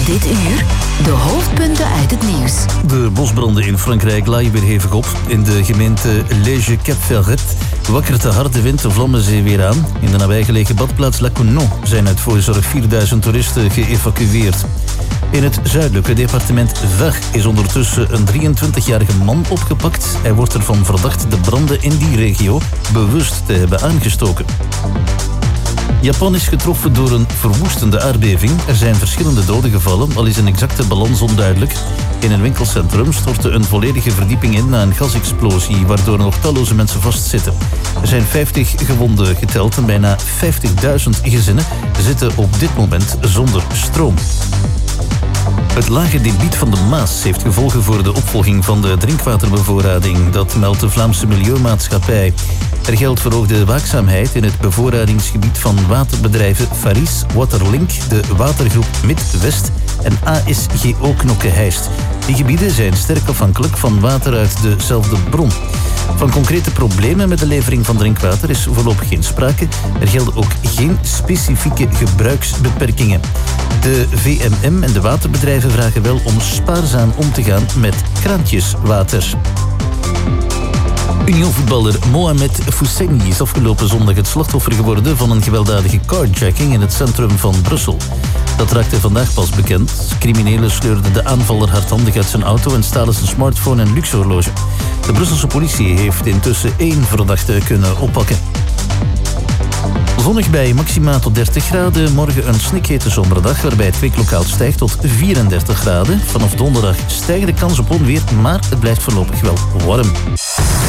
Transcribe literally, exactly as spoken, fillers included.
Dit uur de hoofdpunten uit het nieuws. De bosbranden in Frankrijk laaien weer hevig op. In de gemeente Lége-Cap-Ferret wakkert de harde wind de Vlammenzee weer aan. In de nabijgelegen badplaats La Courneuve zijn uit voorzorg vierduizend toeristen geëvacueerd. In het zuidelijke departement Var is ondertussen een drieëntwintigjarige man opgepakt. Hij wordt ervan verdacht de branden in die regio bewust te hebben aangestoken. Japan is getroffen door een verwoestende aardbeving. Er zijn verschillende doden gevallen, al is een exacte balans onduidelijk. In een winkelcentrum stortte een volledige verdieping in na een gasexplosie, waardoor nog talloze mensen vastzitten. Er zijn vijftig gewonden geteld en bijna vijftigduizend gezinnen zitten op dit moment zonder stroom. Het lage debiet van de Maas heeft gevolgen voor de opvolging van de drinkwaterbevoorrading. Dat meldt de Vlaamse Milieumaatschappij. Er geldt verhoogde waakzaamheid in het bevoorradingsgebied van waterbedrijven Faris, Waterlink, de watergroep Mid-West en A S G O Knokke-Heist. Die gebieden zijn sterk afhankelijk van water uit dezelfde bron. Van concrete problemen met de levering van drinkwater is voorlopig geen sprake. Er gelden ook geen specifieke gebruiksbeperkingen. De V M M en de waterbedrijven vragen wel om spaarzaam om te gaan met kraantjeswater. Union-voetballer Mohamed Fousseini is afgelopen zondag het slachtoffer geworden van een gewelddadige carjacking in het centrum van Brussel. Dat raakte vandaag pas bekend. Criminelen sleurden de aanvaller hardhandig uit zijn auto en stalen zijn smartphone en luxehorloge. De Brusselse politie heeft intussen één verdachte kunnen oppakken. Zonnig bij maxima tot dertig graden. Morgen een snikhete zomerdag waarbij het kwiklokaal stijgt tot vierendertig graden. Vanaf donderdag stijgt de kans op onweer, maar het blijft voorlopig wel warm.